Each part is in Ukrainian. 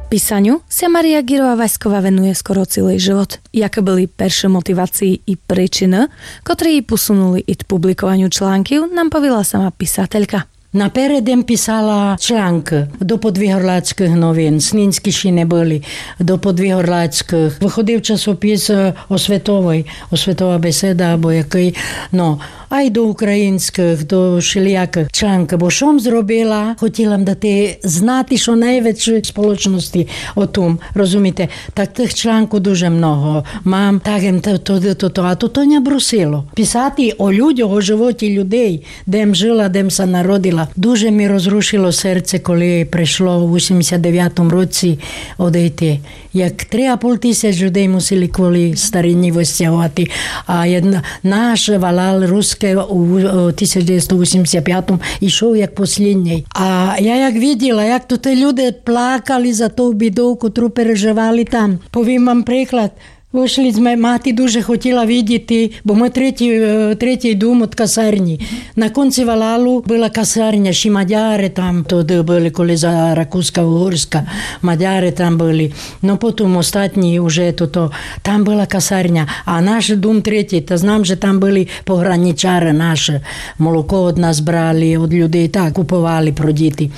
Писанню се Марія Гірова-Васькова venuje skoro celý život. Jaké byli перші мотивації і причини, котрі її посунули від publikovaniu článkів, нам повіла сама писателька. Напередем писала články do podvihorlackých novin, Snínský ще не були, до podvihorlackých. Виходив часопис освітова беседа або який, а й до українських, до шиляких члánків. Бо що зробила? Хотіла дати знати, що найвищі сполучності о том, розумієте? Так тих члánків дуже много. Мам, так, а то не брусило. Писати о людях, о животі людей, де жила, де се народила. Дуже ми розрушило серце, коли прийшло у 89-му році одійти. Як 3,5 тисяч людей мусили кволі старині вистягувати, а наш валал русський у 1985-му йшов як останній. А я як виділа, як тут люди плакали за ту біду, котру переживали там. Повім вам приклад. Вийшли з мати дуже хотіла видіти, бо ми третій дом від касарні. На кінці валалу була касарня, ще мадяри там, тоді були, коли за Ракуська-Угорська, мадяри там були. Но потім останні вже там була касарня, а наш дом третій, то знам, що там були пограничари наші, молоко від нас брали, від людей, так, купували про діти.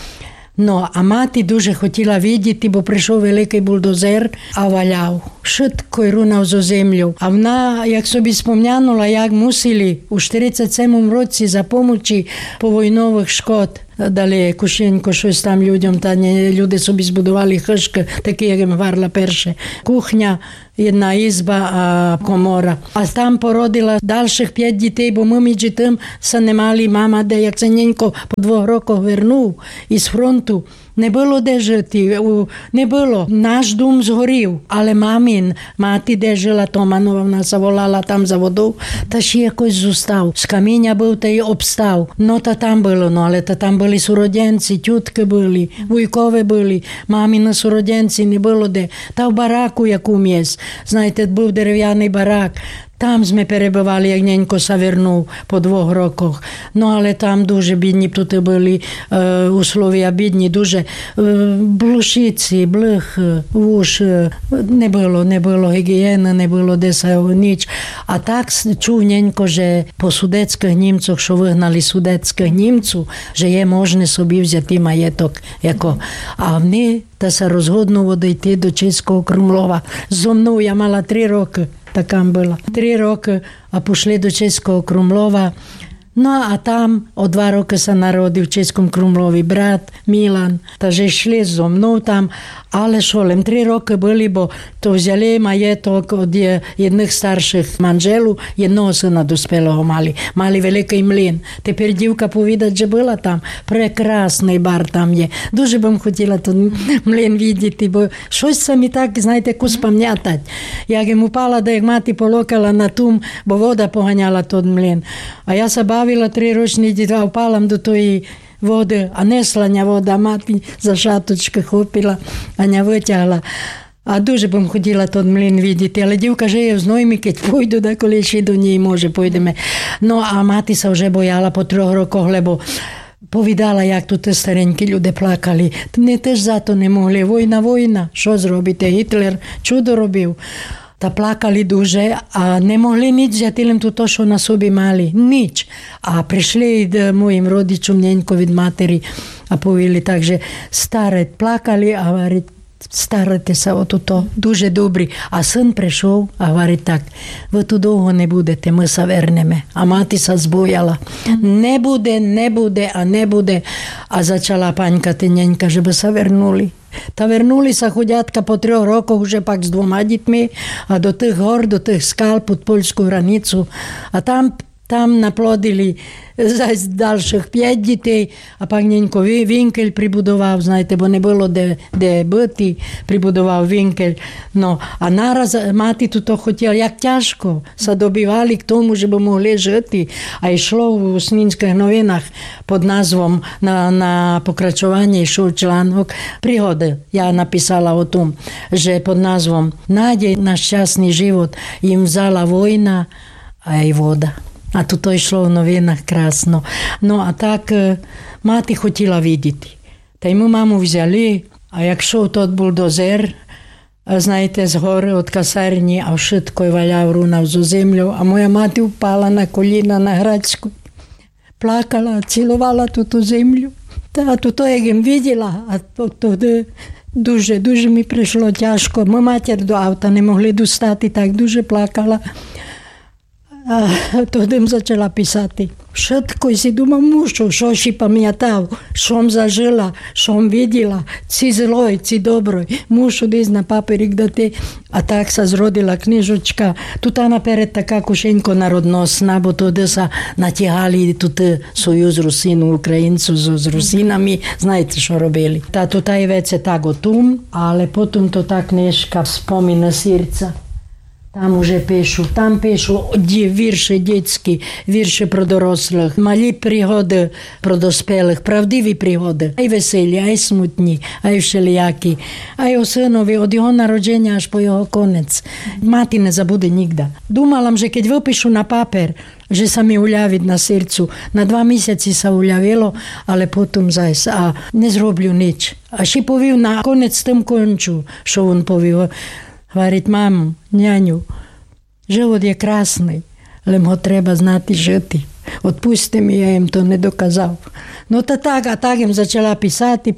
А мати дуже хотіла видіти, бо прийшов великий бульдозер, а валяв. Швидко рунав за землю. А вона, як собі спомнянула, як мусили у 47-му році за помочі по війнових шкод. Дали кушенько щось там людям, та люди собі збудували хишки, такі, як їм варла перше. Кухня, одна ізба, а комора. А там породила дальших 5 дітей, бо ми між тим се не мали, мама, де як цененько по 2 роках вернув із фронту. Не було де жити, не було. Наш дом згорів, але мати де жила, Томанова, вона заволала там за воду, та ще якось зустав. З каміння був та й обстав. Та там було, але там були суроденці, тютки були, вуйкові були, маміни суроденці не було де. Та в бараку якому є, знаєте, був дерев'яний барак. Там ми перебували, як ненько се вернув по 2 роках. Але там дуже бідні тут були условия, бідні, дуже блушиці, блих, вуш, не було гігієни, не було десь ніч. А так чув ненько, що по судецьких німцях, що вигнали судецьких німців, що є можна собі взяти маєток. А вони та се розгодно одійти до Чеського Крумлова. Зо мною я мала 3 роки. Така була. 3 роки, а пішли до Чеського Крумлова. А там о 2 роки се народив в Чеському Крумлові брат Мілан. Та же йшли зо мною там. Але шолем 3 роки були, бо то взяли маєток від одних старших манжелів, одного сина доспілого мали. Мали великий млин. Тепер дівка повідать, що була там. Прекрасний бар там є. Дуже б хотіла той млин видіти, бо щось самі так, знаєте, якусь пам'ятати. Як їм упала, да як мати полокала на тум, бо вода поганяла той млин. А я се бавила 3-річний дітей, впала до тої води, а несла вода, мати за шаточки хопила, а не витягла. А дуже б хотіла той млин видіти, але дівка жиє в Зноймі, keď пойду, да коли ще до неї, може, пойдемо. А мати се вже бояла по 3 роках, лебо повідала, як тут старенькі люди плакали. Вони теж за то не могли. Війна, що зробите? Гітлер чудо робив. Та плакали дуже, а не могли ніч взяти їм то, що на собі мали. Ніч. А прийшли до моїм родичам ненько від матері, а повіли так, що старе плакали, а говорить, старайтеся отото, дуже добрі. А син прийшов, а говорить так, ви тут довго не будете, ми се вернемо. А мати се збояла. Не буде. А почала панькати ненька, щоб се вернули. Та вернулися ходятка по 3 роках вже пак з 2 дітьми, а до тих гор, до тих скал під польську границю. А там наплодили дальших 5 дітей, а пак ненько вінкель прибудував, знаєте, бо не було де бити, прибудував вінкель. А нараз мати тут хотіла, як тяжко, се добивали к тому, щоб могли жити. А йшло у Снінських новинах під назвом на покрачування, йшов чланок пригоди. Я написала о том, що під назвом «Надія на щасний живот їм взяла війна, а й вода». А тут йшло в новинах красно. А так мати хотіла видіти. Та й ми маму взяли, А якщо тот бульдозер, знаєте, з гори від касарні, а všetko валяв, рунав зо землю, а моя мати впала на коліна на Градську, плакала, цілувала ту землю. Та то, як їм виділа, а тоді дуже ми прийшло тяжко. Ми матір до авто не могли достати, так дуже плакала. А тоді почала писати. Všetko si думав, мушу, що ще пам'ятав, що зажила, що виділа, ці злой, ці доброй. Мушу десь на паперик дати. А так се зродила книжечка. Тут наперед така кушенько народносна, бо туди се натягали тут союз русину, українців з русинами. Знаєте, що робили. Та тут і веце так отум, але потім то та книжка «Споміна серця». Там уже пишу, вірші дітські, вірші про дорослих, малі пригоди про доспілих, правдиві пригоди, ай веселі, ай смутні, ай всілякі, ай о синові, від його народження аж по його конець. Мати не забуде нігде. Думала, що keď випишу на папер, že sa mi uľaviť na srdcu. Na 2 mesiaci sa uľavilo, ale potom zajs. A nezroblю nič. A še povів na konec tým konču, що він povів. Говорить, маму, няню, живот є красний, але його треба знати жити. Отпусти мені, я їм то не доказав. Ну, та так їм почала писати,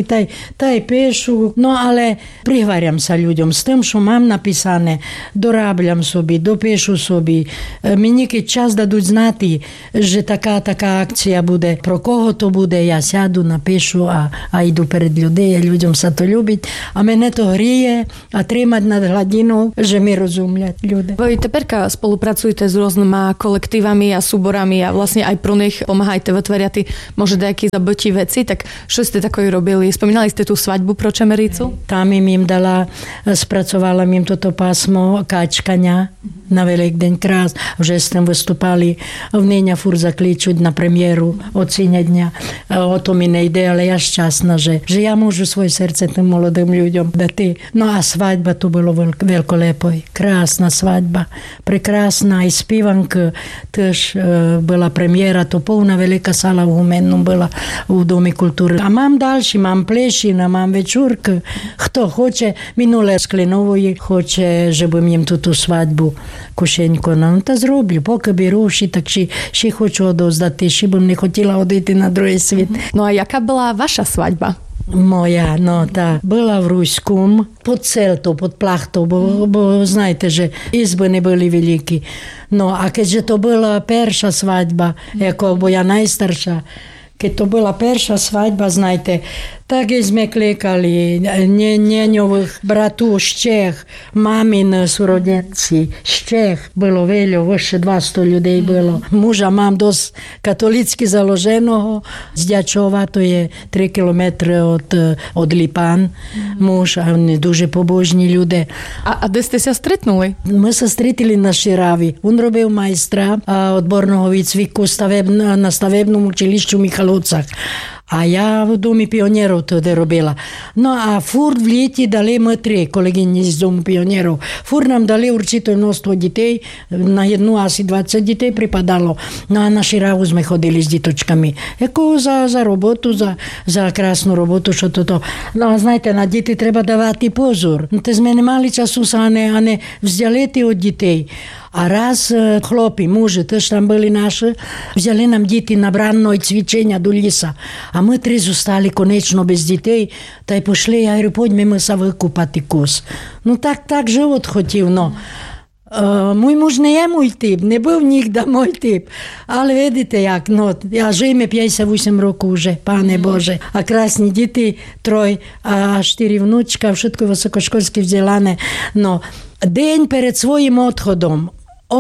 та й пишу. Ну, але пригварямся людям з тим, що мам написане, дораблям собі, допишу собі. Мені час дадуть знати, що така акція буде, про кого то буде, я сяду, напишу, а йду перед людей, людям се то любить. А мене то гріє, а тримать над гладиною, що ми розумлять люди. Ви тепер спolupracujete s rôznymi kolektívami a súborami a vlastne aj pro nich pomáhajte vytvárať možno nejaké zabotí veci, tak čo ste takové robili? Spomínali ste tú svadbu pro Čemericu? Tam im dala, spracovala im toto pásmo Kačkania na Veľkdeň krás. Вже з тим виступали. В нині фур закличуть на прем'єру оціня дня. O to mi nejde, ale ja šťastná, že ja môžu svoje srdce tým молодým ľuďom dať. No a svadba to bolo veľkolepoj. Krásna svadba. Прекрасна. І співанка теж була прем'єра. То повна велика сала в Гуменном була у Домі культури. А мам далі, мам Плещина, мам Вечурка. Хто хоче, минуле Склинової, хоче, щоб їм ту свадьбу кушенько. Ну, та зроблю. Поки беру, так ще хочу одоздати, ще б не хотіла одійти на другий світ. No a jaká bola vaša svadba? Moja, no tá, bola v Ruskom, pod Celtou, pod Plachtou, bo znajte, že izby neboli veľké. No a keďže to bola perša svadba, bo ja najstarša, keď to bola perša svadba, znajte, tak sme klikali neňových bratů z Čech, maminy súrodenci z Čech. Bylo veľa, vyše 200 ľudí bylo. Muža mám dosť katolicky založeného z Ďačova, to je 3 kilometre od Lipan. Muž, a oni дуже побожні люди. A де ste sa stretnuli? Ми се stretili na Širavі. Він робив майстра odborného výcviku na stavebnom učilišću v Michalovcach. А я в Домі піонерів тоді робила. Ну, а фур в літі дали ми 3 колегині з Дому піонерів. Фур нам дали урчите множество дітей. На одну asi 20 дітей припадало. Ну, а на Шираву ми ходили з діточками. Яку за роботу, за красну роботу, що то. Ну, а знаєте, на діти треба давати позор. Те з мене мали часу, а не взділити від дітей. А раз хлопці, мужі, теж там були наші, взяли нам діти на бранне цвічення до ліса. А ми 3 zostali конечно без дітей, та й пішли, я говорю, подьми се викупати кос. Ну так живот хотів, но. Мій муж не є мій тип, не був ніде мій тип. Але видите як, ну, я живу 58 років вже, пане Боже. А красні діти 3, а 4 внучка, všetko високошкольські взялане. Но день перед своїм odchodom,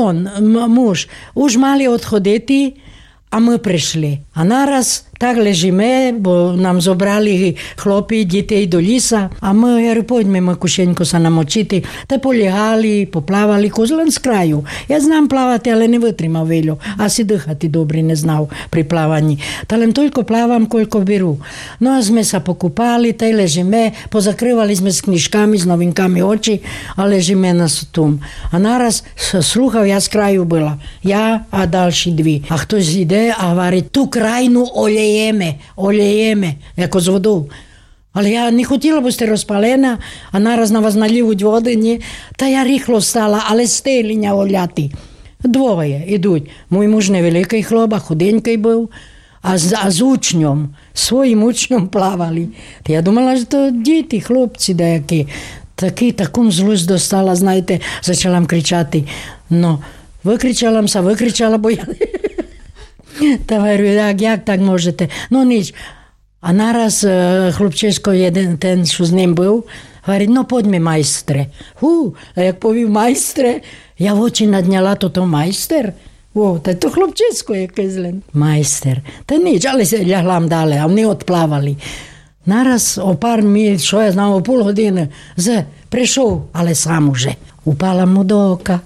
муж, уж мали odchodити, а ми прийшли. А нараз так лежимо, бо нам забрали хлопці, дітей до ліса, а ми, говорю, подьмемо кушенько се намочити. Та полягали, поплавали, козлен з краю. Я знам плавати, але не витримав велю. А си дихати добре не знав при плаванні. Та лем тільки плавам, кілько беру. Ну, а ми се покупали, та й лежимо, позакривали ми з книжками, з новинками очі, а лежимо на сутум. А нараз слухав, я з краю була. Я, а далі 2. А хтось йде, а говорить, ту крайну олеємо, як з водою. Але я не хотіла бути розпалена, а нараз на вас наливуть води, ні. Та я ріхло стала, але стеліня оляти. Двоє йдуть. Мій муж невеликий хлоба, худенький був, а з учнем, своїм учнем плавали. Та я думала, що то діти, хлопці деякі. Таку злость достала, знаєте, почала кричати. Ну, викричала, бо я... Та говорю, як так можете? Ну, ніч. А нараз хлопчисько, ten, що з ним був, говорить, ну, подьми, майстре. А як повів майстре, я в очі надняла, то майстер. Та то хлопчисько якесь злен. Майстер. Та ніч, але лягла далі, а вони відплавали. Нараз о пар миль, що я знав, о півгодини, прийшов, але сам уже. Упала му до ока.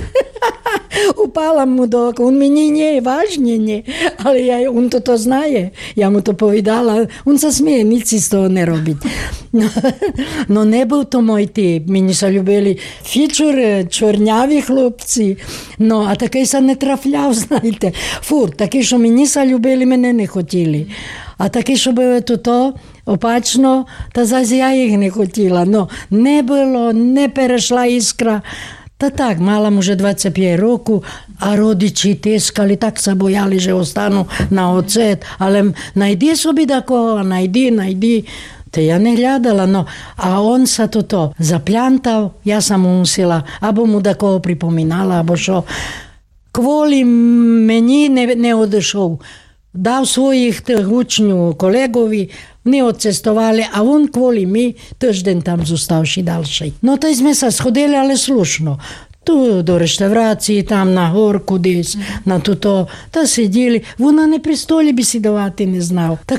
Упала му до ока. Він мені не, важні не. Але він то знає. Я йому то повідала. Він засміє, ніц з того не робить. Ну не був то мой тип. Мені любили фічури, чорняві хлопці. Ну, а такий се не трафляв, знаєте. Фур, такий, що мені любили, мене не хотіли. А такі, що були то опачно, та зась я їх не хотіла. Ну, не було, не перейшла іскра. Та так, мала вже 25 років, а родичі тискали, так се бояли, що остану на оцет. Але найди собі такого, найди. Та я не глядала, no, а он се то заплянтав, я sam musila, або му такого припоминала, або що. Кволі мені не одійшов. Дав своїх учнів колегові, вони відцестували, а він кволі мій тиждень там зоставши далі. Ну, та й ми се сходили, але слушно. Ту до реставрації, там на горку десь, на туто. Та сиділи. Вона не при столі бесідувати не знав.